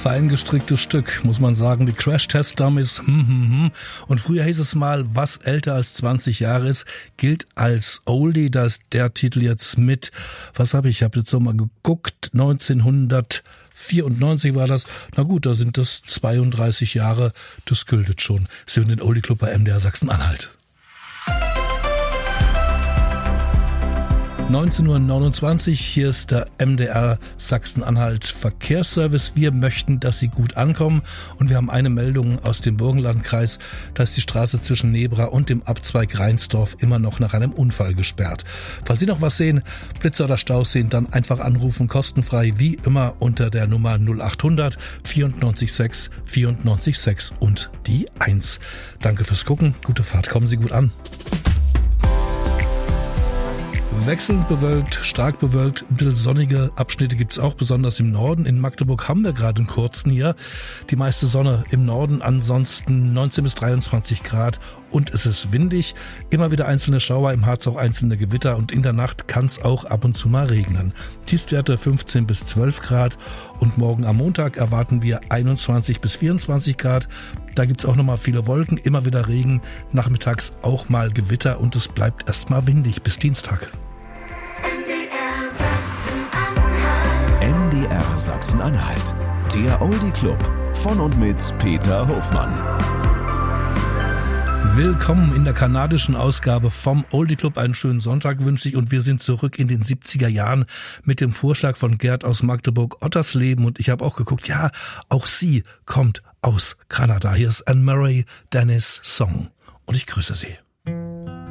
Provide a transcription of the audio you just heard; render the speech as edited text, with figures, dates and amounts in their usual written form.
Fein gestricktes Stück, muss man sagen. Die Crash-Test-Dummies. Und früher hieß es mal, was älter als 20 Jahre ist, gilt als Oldie. Da ist der Titel jetzt mit, was habe ich? Ich habe jetzt so mal geguckt, 1994 war das. Na gut, da sind das 32 Jahre. Das gilt schon. Sie hören den Oldie Club bei MDR Sachsen-Anhalt. 19:29 Uhr, hier ist der MDR Sachsen-Anhalt Verkehrsservice. Wir möchten, dass Sie gut ankommen und wir haben eine Meldung aus dem Burgenlandkreis, da ist die Straße zwischen Nebra und dem Abzweig Reinsdorf immer noch nach einem Unfall gesperrt. Falls Sie noch was sehen, Blitze oder Staus sehen, dann einfach anrufen, kostenfrei, wie immer unter der Nummer 0800 94 6 94 6 und die 1. Danke fürs Gucken, gute Fahrt, kommen Sie gut an. Wechselnd bewölkt, stark bewölkt, ein bisschen sonnige Abschnitte gibt's auch, besonders im Norden. In Magdeburg haben wir gerade einen kurzen hier. Die meiste Sonne im Norden, ansonsten 19 bis 23 Grad und es ist windig. Immer wieder einzelne Schauer, im Harz auch einzelne Gewitter und in der Nacht kann's auch ab und zu mal regnen. Tiefstwerte 15 bis 12 Grad und morgen am Montag erwarten wir 21 bis 24 Grad. Da gibt's auch nochmal viele Wolken, immer wieder Regen, nachmittags auch mal Gewitter und es bleibt erstmal windig bis Dienstag. MDR Sachsen-Anhalt, der Oldie Club von und mit Peter Hofmann. Willkommen in der kanadischen Ausgabe vom Oldie Club. Einen schönen Sonntag wünsche ich und wir sind zurück in den 70er Jahren mit dem Vorschlag von Gerd aus Magdeburg, Ottersleben. Und ich habe auch geguckt, ja, auch sie kommt aus Kanada. Hier ist Anne Murray Dennis Song und ich grüße Sie.